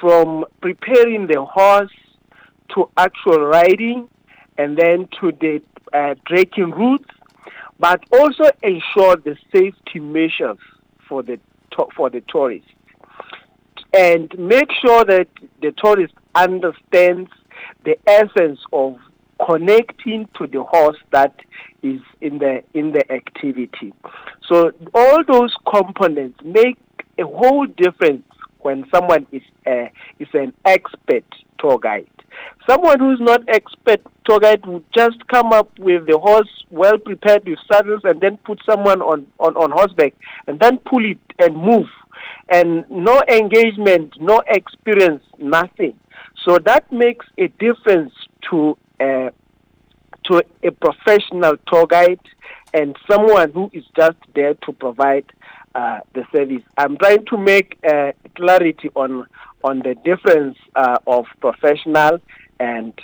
from preparing the horse to actual riding and then to the trekking routes, but also ensure the safety measures for the tourists, and make sure that the tourist understands the essence of connecting to the horse that is in the activity. So all those components make a whole difference when someone is an expert tour guide. Someone who's not expert tour guide would just come up with the horse well prepared with saddles and then put someone on horseback and then pull it and move. And no engagement, no experience, nothing. So that makes a difference to a professional tour guide and someone who is just there to provide the service. I'm trying to make clarity on the difference of professional and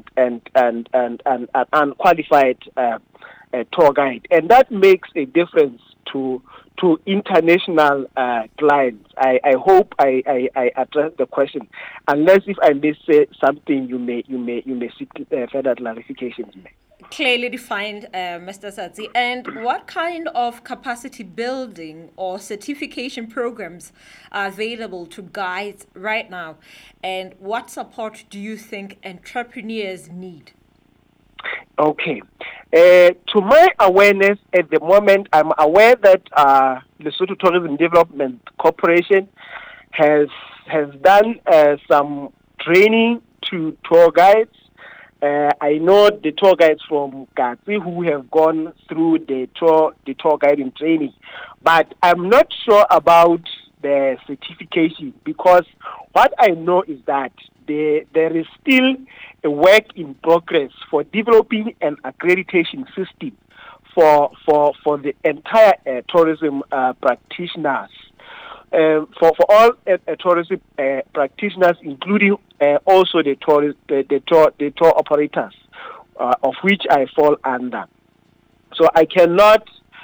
unqualified tour guide, and that makes a difference to international clients. I hope I address the question. Unless if I may say something, you may seek further clarifications. Clearly defined, Mr. Tsatsi. And what kind of capacity building or certification programs are available to guides right now? And what support do you think entrepreneurs need? Okay. To my awareness at the moment, I'm aware that Lesotho Tourism Development Corporation has done some training to tour guides. I know the tour guides from Katsi who have gone through the tour guiding training, but I'm not sure about the certification, because what I know is that there is still a work in progress for developing an accreditation system for the entire tourism practitioners. For all tourism practitioners, including also the tour operators, of which I fall under. So I cannot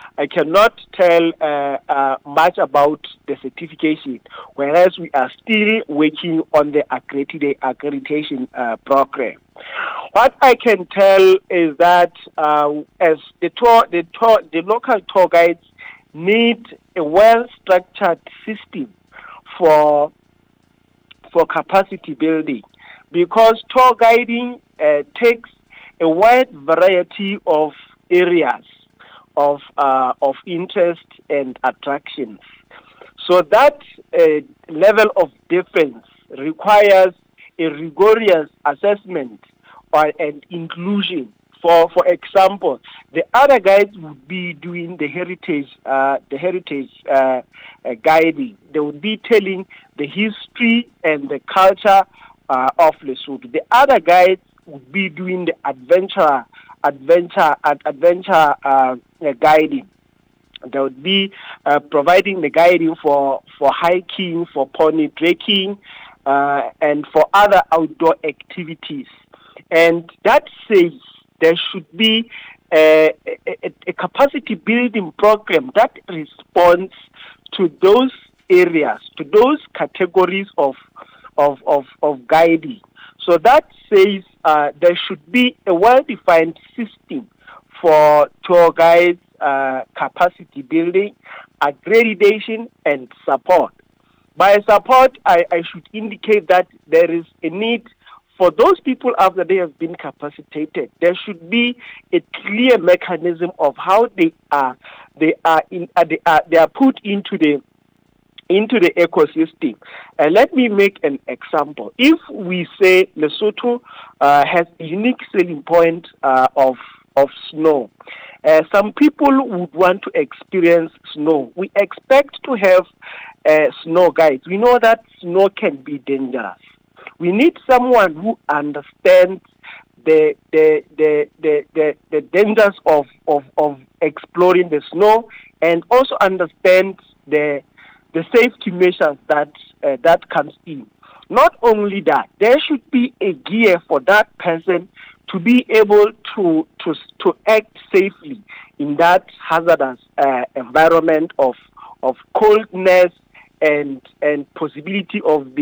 tell much about the certification, whereas we are still working on the accreditation program. What I can tell is that as the local tour guides need a well-structured system for capacity building, because tour guiding takes a wide variety of areas of interest and attractions. So that level of difference requires a rigorous assessment and inclusion. For example, the other guides would be doing the heritage guiding. They would be telling the history and the culture of Lesotho. The other guides would be doing the adventure guiding. They would be providing the guiding for hiking, for pony trekking, and for other outdoor activities. And that says there should be a capacity building program that responds to those areas, to those categories of guiding. So that says there should be a well-defined system for tour guides, capacity building, accreditation, and support. By support, I should indicate that there is a need for those people after they have been capacitated. There should be a clear mechanism of how they are put into the ecosystem. Let me make an example. If we say Lesotho has a unique selling point of snow, some people would want to experience snow. We expect to have snow guides. We know that snow can be dangerous. We need someone who understands the dangers of exploring the snow, and also understands the safety measures that comes in. Not only that, there should be a gear for that person to be able to act safely in that hazardous environment of coldness and possibility of